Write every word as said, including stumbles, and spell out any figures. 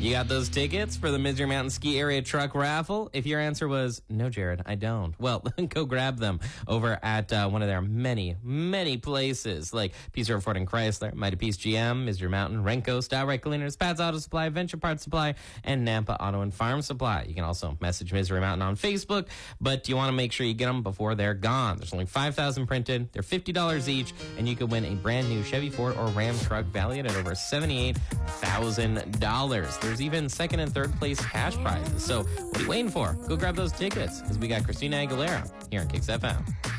You got those tickets for the Misery Mountain Ski Area Truck Raffle? If your answer was, no, Jared, I don't. Well, go grab them over at uh, one of their many, many places like Peace River Ford and Chrysler, Mighty Peace G M, Misery Mountain, Renko, Style Right Cleaners, Pat's Auto Supply, Venture Parts Supply, and Nampa Auto and Farm Supply. You can also message Misery Mountain on Facebook, but you want to make sure you get them before they're gone. There's only five thousand printed. They're fifty dollars each, and you could win a brand new Chevy, Ford, or Ram truck valued at over seventy-eight thousand dollars. There's even second and third place cash prizes. So what are you waiting for? Go grab those tickets, because we got Christina Aguilera here on Kicks F M.